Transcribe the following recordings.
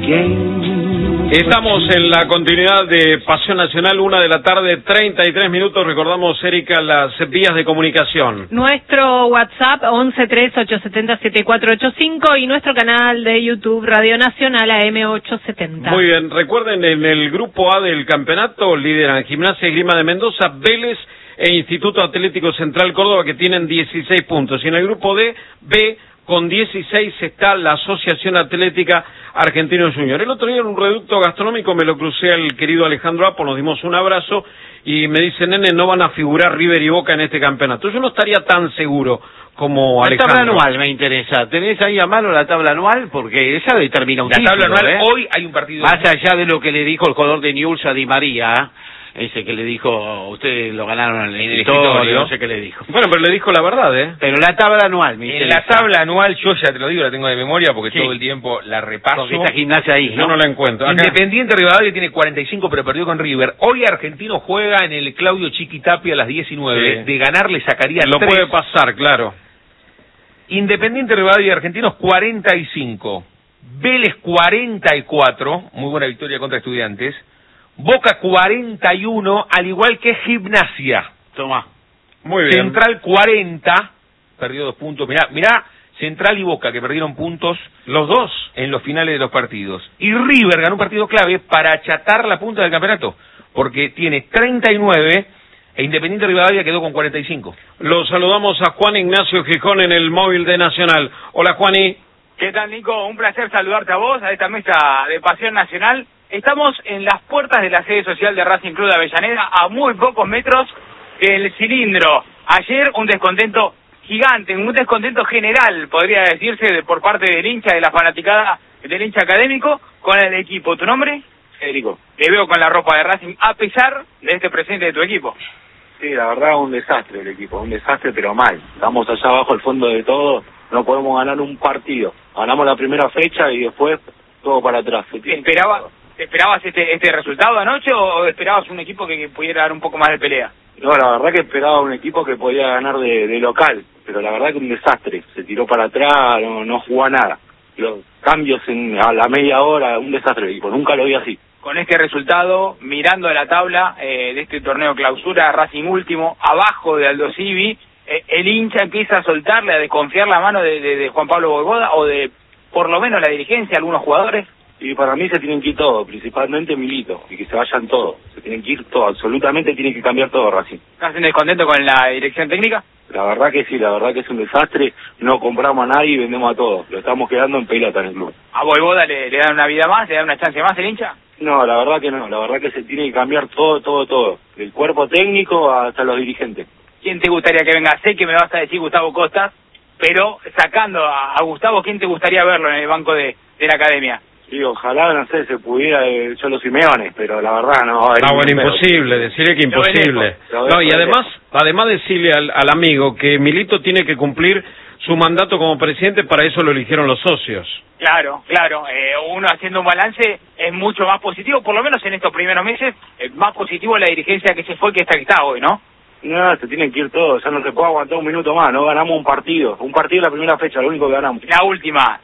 Estamos en la continuidad de Pasión Nacional, 1:33 PM. Recordamos, Erika, las vías de comunicación. Nuestro WhatsApp 1138707485 y nuestro canal de YouTube Radio Nacional AM870. Muy bien, recuerden, en el grupo A del campeonato lideran Gimnasia y Esgrima de Mendoza, Vélez e Instituto Atlético Central Córdoba, que tienen 16 puntos. Y en el grupo D, B, con 16 está la Asociación Atlética Argentino Junior. El otro día en un reducto gastronómico me lo crucé al querido Alejandro Apo, nos dimos un abrazo y me dice, nene, no van a figurar River y Boca en este campeonato. Yo no estaría tan seguro como Alejandro. La tabla anual me interesa. ¿Tenés ahí a mano la tabla anual? Porque esa determina un título, La tabla anual, hoy hay un partido. Más allá de lo que le dijo el jugador de Newell's a Di María, ese que le dijo, ustedes lo ganaron en el escritorio, no sé qué le dijo. Bueno, pero le dijo la verdad, ¿eh? Pero la tabla anual me interesa. En la tabla anual, yo ya te lo digo, la tengo de memoria porque todo el tiempo la repaso. Porque está Gimnasia ahí, ¿no? Yo no la encuentro. Acá. Independiente Rivadavia tiene 45, pero perdió con River. Hoy Argentino juega en el Claudio Chiquitapia a las 19. Sí. De ganar le sacaría Lo 3. puede pasar, claro. Independiente Rivadavia y Argentinos 45. Vélez 44. Muy buena victoria contra Estudiantes. Boca 41, al igual que Gimnasia. Toma. Muy bien. Central 40, perdió 2 puntos. Mirá, Central y Boca que perdieron puntos Los dos. en los finales de los partidos. Y River ganó un partido clave para achatar la punta del campeonato, porque tiene 39 e Independiente Rivadavia quedó con 45. Lo saludamos a Juan Ignacio Gijón en el móvil de Nacional. Hola, Juani. ¿Qué tal, Nico? Un placer saludarte a vos, a esta mesa de Pasión Nacional. Estamos en las puertas de la sede social de Racing Club de Avellaneda, a muy pocos metros del cilindro. Ayer un descontento gigante, un descontento general, podría decirse, por parte del hincha, de la fanaticada del hincha académico, con el equipo. ¿Tu nombre? Federico. Te veo con la ropa de Racing, a pesar de este presente de tu equipo. Sí, la verdad un desastre el equipo, un desastre pero mal. Estamos allá abajo al fondo de todo, no podemos ganar un partido. Ganamos la primera fecha y después todo para atrás. ¿Esperabas este resultado anoche o esperabas un equipo que pudiera dar un poco más de pelea? No, la verdad que esperaba un equipo que podía ganar de local, pero la verdad que un desastre. Se tiró para atrás, no jugó a nada. Los cambios a la media hora, un desastre el equipo, nunca lo vi así. Con este resultado, mirando la tabla de este torneo clausura, Racing último, abajo de Aldo Civi, el hincha empieza a soltarle, a desconfiar la mano de Juan Pablo Boivoda o de, por lo menos, la dirigencia, algunos jugadores. Y para mí se tienen que ir todos, principalmente Milito, y que se vayan todos. Se tienen que ir todos, absolutamente tienen que cambiar todo Racing. ¿Estás descontento con la dirección técnica? La verdad que sí, la verdad que es un desastre. No compramos a nadie y vendemos a todos. Lo estamos quedando en pelota en el club. ¿A Boivoda le dan una vida más, le dan una chance más el hincha? No, la verdad que no. La verdad que se tiene que cambiar todo. Del cuerpo técnico hasta los dirigentes. ¿Quién te gustaría que venga? Sé que me vas a decir Gustavo Costas, pero sacando a Gustavo, ¿quién te gustaría verlo en el banco de la academia? Sí, ojalá, no sé, se pudiera Cholo Simeone, pero la verdad no. Bueno, imposible, decirle que imposible. No, y además decirle al amigo que Milito tiene que cumplir su mandato como presidente, para eso lo eligieron los socios. Claro, uno haciendo un balance es mucho más positivo, por lo menos en estos primeros meses, más positivo la dirigencia que se fue que esta que está hoy, ¿no? No, se tienen que ir todos, ya no se puede aguantar un minuto más, no ganamos un partido la primera fecha, lo único que ganamos. La última,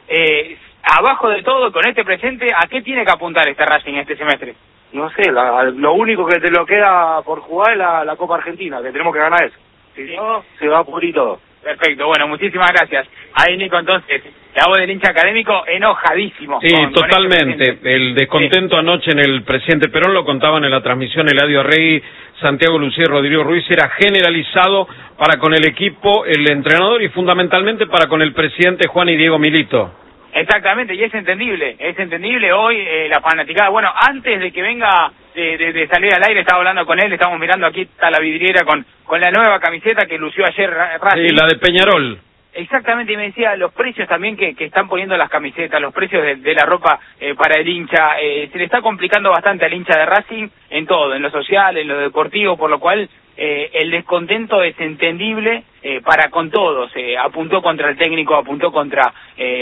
abajo de todo, con este presente, ¿a qué tiene que apuntar este Racing este semestre? No sé, lo único que te lo queda por jugar es la Copa Argentina, que tenemos que ganar eso. Si no, se va a pudrir todo. Perfecto, bueno, muchísimas gracias. Ahí, Nico, entonces, la voz del hincha académico enojadísimo. Sí, totalmente. El descontento anoche en el presidente Perón, lo contaban en la transmisión Eladio Rey, Santiago Lucía y Rodrigo Ruiz, era generalizado para con el equipo, el entrenador y fundamentalmente para con el presidente Juan y Diego Milito. Exactamente, y es entendible hoy la fanaticada. Bueno, antes de que venga de salir al aire, estaba hablando con él, estamos mirando aquí, está la vidriera con la nueva camiseta que lució ayer Racing. Sí, la de Peñarol. Exactamente, y me decía los precios también que están poniendo las camisetas, los precios de la ropa para el hincha, se le está complicando bastante al hincha de Racing en todo, en lo social, en lo deportivo, por lo cual el descontento es entendible para con todos. Apuntó contra el técnico, apuntó contra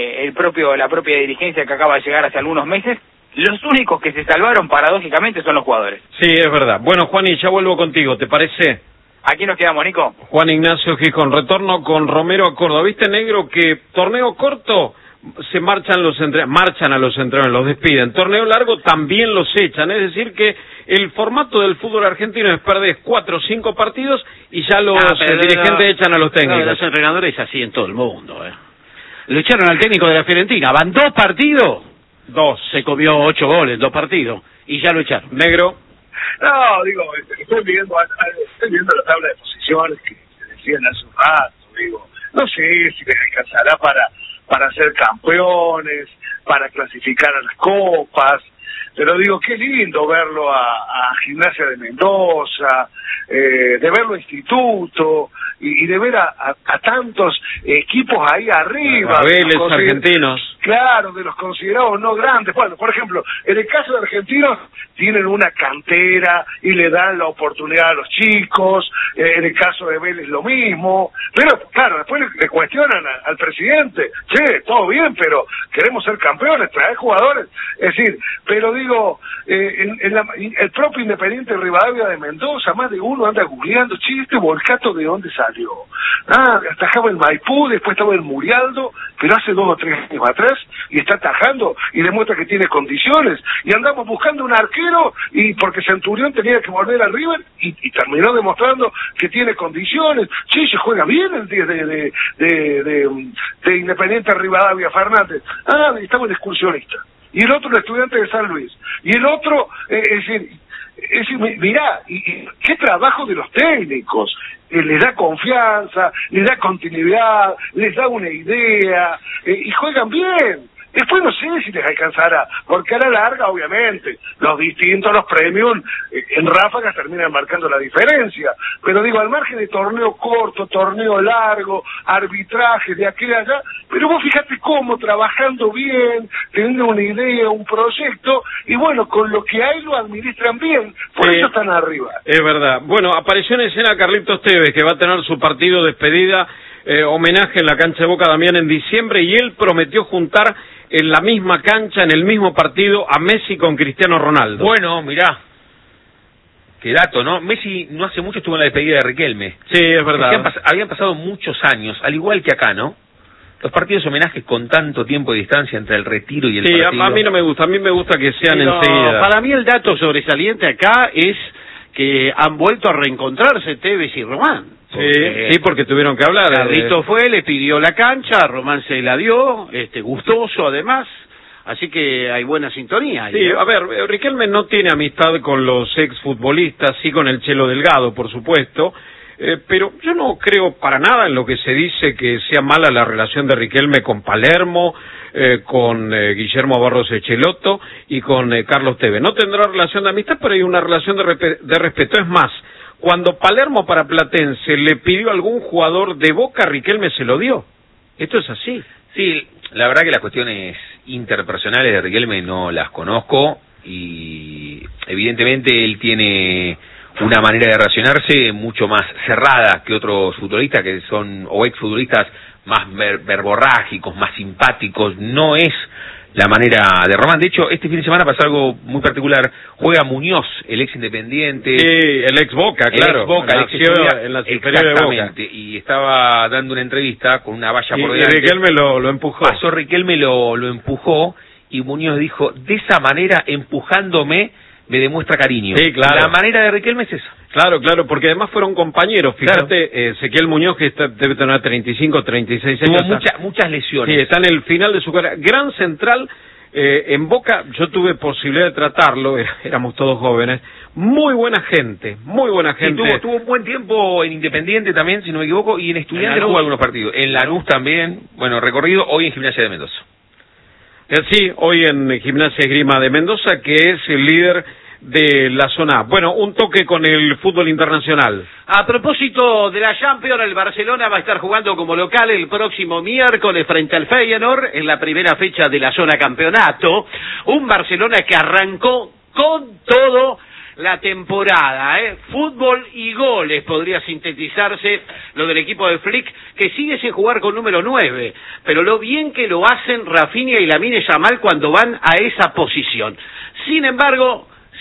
la propia dirigencia que acaba de llegar hace algunos meses. Los únicos que se salvaron paradójicamente son los jugadores. Sí, es verdad. Bueno, Juan, y ya vuelvo contigo, ¿te parece? Aquí nos quedamos, Nico. Juan Ignacio Gijón, retorno con Romero a Córdoba. ¿Viste, negro, que torneo corto marchan a los entrenadores, los despiden. Torneo largo también los echan, es decir que el formato del fútbol argentino es perder 4 o 5 partidos y ya los dirigentes echan a los técnicos. Los entrenadores así en todo el mundo. Lo echaron al técnico de la Fiorentina, van 2 partidos, 2, se comió 8 goles, 2 partidos, y ya lo echaron. Negro. No, digo, estoy viendo la tabla de posiciones que decían hace un rato, digo, no sé si les alcanzará para ser campeones, para clasificar a las copas, pero digo, qué lindo verlo a Gimnasia de Mendoza, de verlo a Instituto, y de ver a tantos equipos ahí arriba. A Vélez, argentinos. Claro, de los considerados no grandes. Bueno, por ejemplo, en el caso de Argentinos, tienen una cantera y le dan la oportunidad a los chicos. En el caso de Vélez lo mismo. Pero, claro, después le cuestionan al presidente. Che, todo bien, pero queremos ser campeones, traer jugadores. Es decir, pero digo, el propio Independiente Rivadavia de Mendoza, más de uno anda googleando, che, este Volcato de dónde salió. Atajaba el Maipú, después estaba el Murialdo, pero hace 2 o 3 años atrás, y está atajando y demuestra que tiene condiciones. Y andamos buscando un arquero, y porque Centurión tenía que volver al River, y terminó demostrando que tiene condiciones. Che, se juega bien el 10 de Independiente Rivadavia Fernández. Estaba el excursionista. Y el otro, el estudiante de San Luis. Y el otro, es decir, mirá, y qué trabajo de los técnicos. Les da confianza, les da continuidad, les da una idea, y juegan bien. Después no sé si les alcanzará, porque a la larga, obviamente, los distintos, los premium, en ráfagas terminan marcando la diferencia. Pero digo, al margen de torneo corto, torneo largo, arbitraje de aquí y de allá, pero vos fíjate cómo, trabajando bien, teniendo una idea, un proyecto, y bueno, con lo que hay lo administran bien, por eso están arriba. Es verdad. Bueno, apareció en escena Carlitos Tevez, que va a tener su partido de despedida, homenaje en la cancha de Boca Damián en diciembre, y él prometió juntar en la misma cancha, en el mismo partido, a Messi con Cristiano Ronaldo. Bueno, mirá, qué dato, ¿no? Messi no hace mucho estuvo en la despedida de Riquelme. Sí, es verdad. Habían pasado muchos años, al igual que acá, ¿no? Los partidos homenajes con tanto tiempo de distancia entre el retiro y el partido. Sí, a mí no me gusta, a mí me gusta que sean enseguida. Para mí el dato sobresaliente acá es que han vuelto a reencontrarse Tevez y Román. Sí, porque tuvieron que hablar. Carlito fue, le pidió la cancha, Román se la dio, gustoso además, así que hay buena sintonía ahí. Sí, a ver, Riquelme no tiene amistad con los exfutbolistas, sí con el Chelo Delgado, por supuesto, pero yo no creo para nada en lo que se dice que sea mala la relación de Riquelme con Palermo, con Guillermo Barros Echelotto y con Carlos Tevez. No tendrá relación de amistad, pero hay una relación de respeto. Es más, cuando Palermo para Platense le pidió a algún jugador de Boca, Riquelme se lo dio. Esto es así. Sí, la verdad que las cuestiones interpersonales de Riquelme no las conozco, y evidentemente él tiene una manera de relacionarse mucho más cerrada que otros futbolistas que son, o exfutbolistas, más verborrágicos, más simpáticos. No es la manera de Román. De hecho, este fin de semana pasó algo muy particular. Juega Muñoz, el ex Independiente. Sí, el ex Boca, claro. El ex Boca, en la inferior de Boca. Y estaba dando una entrevista con una valla por delante. Y Riquelme lo empujó. Pasó Riquelme, lo empujó, y Muñoz dijo, de esa manera, empujándome, me demuestra cariño. Sí, claro. La manera de Riquelme es esa. Claro, porque además fueron compañeros. Fíjate, Ezequiel Muñoz, que debe tener 35, 36 años. Tuvo muchas lesiones. Sí, está en el final de su carrera. Gran central, en Boca, yo tuve posibilidad de tratarlo, éramos todos jóvenes. Muy buena gente, muy buena gente. Sí, tuvo un buen tiempo en Independiente también, si no me equivoco, y en Estudiantes jugó algunos partidos. En Lanús también, bueno, recorrido, hoy en Gimnasia de Mendoza. Sí, hoy en Gimnasia Esgrima de Mendoza, que es el líder de la zona A. Bueno, un toque con el fútbol internacional. A propósito de la Champions, el Barcelona va a estar jugando como local el próximo miércoles frente al Feyenoord en la primera fecha de la zona campeonato. Un Barcelona que arrancó con todo la temporada, fútbol y goles podría sintetizarse lo del equipo de Flick, que sigue sin jugar con número 9, pero lo bien que lo hacen Rafinha y Lamine Yamal cuando van a esa posición. Sin embargo,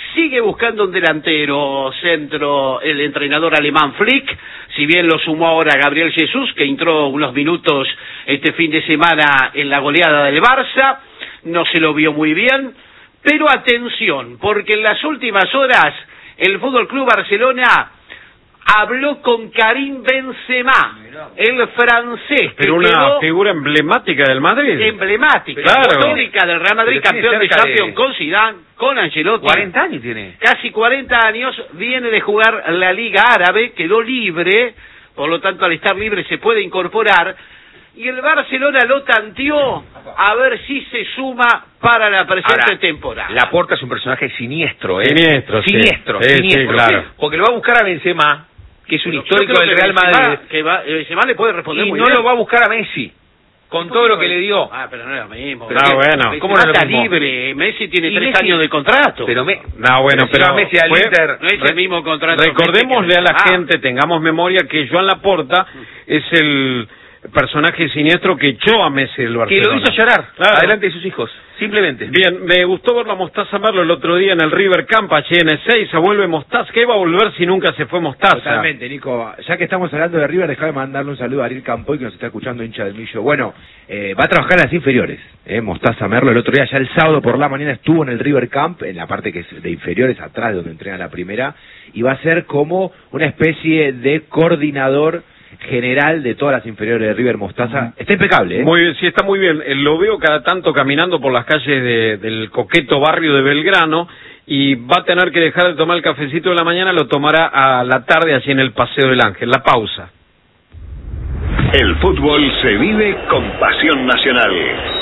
sigue buscando un delantero centro el entrenador alemán Flick, si bien lo sumó ahora Gabriel Jesús, que entró unos minutos este fin de semana en la goleada del Barça, no se lo vio muy bien, pero atención, porque en las últimas horas el Fútbol Club Barcelona habló con Karim Benzema, el francés. Pero una figura emblemática del Madrid. Emblemática, claro. Histórica del Real Madrid, campeón de Champions con Zidane, con Ancelotti. 40 años tiene. Casi 40 años, viene de jugar la Liga Árabe, quedó libre, por lo tanto al estar libre se puede incorporar. Y el Barcelona lo tanteó a ver si se suma para la presente temporada. Laporta es un personaje siniestro, ¿eh? Siniestro. Sí, claro. Porque lo va a buscar a Benzema, que es un histórico del Real Madrid. Benzema le puede responder y muy no bien. lo va a buscar a Messi, con todo lo que le dio. Pero no es lo mismo. Bueno. ¿Cómo no está libre? Messi tiene 3 años de contrato. Pero pero Messi al Inter no es el mismo contrato. Recordémosle a la gente, tengamos memoria, que Joan Laporta es el personaje siniestro que echó a Messi del Barcelona. Que lo hizo llorar, claro, adelante de sus hijos, simplemente. Bien, me gustó ver a Mostaza Merlo el otro día en el River Camp, HN6, vuelve Mostaza, ¿qué iba a volver si nunca se fue Mostaza? Totalmente, Nico, ya que estamos hablando de River, déjame mandarle un saludo a Ariel Campoy, que nos está escuchando, hincha del Millo. Bueno, va a trabajar en las inferiores, Mostaza Merlo, el otro día, ya el sábado por la mañana estuvo en el River Camp, en la parte que es de inferiores, atrás de donde entrena la primera, y va a ser como una especie de coordinador general de todas las inferiores de River. Mostaza está impecable, ¿eh? Muy bien, sí, está muy bien. Lo veo cada tanto caminando por las calles del coqueto barrio de Belgrano, y va a tener que dejar de tomar el cafecito de la mañana, lo tomará a la tarde allí en el Paseo del Ángel. La pausa. El fútbol se vive con pasión nacional.